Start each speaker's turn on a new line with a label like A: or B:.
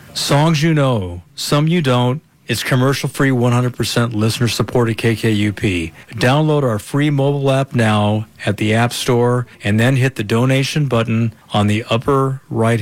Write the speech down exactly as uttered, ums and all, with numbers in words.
A: Songs you know, some you don't. It's commercial-free, one hundred percent listener-supported K K U P. Download our free mobile app now at the App Store and then hit the donation button on the upper right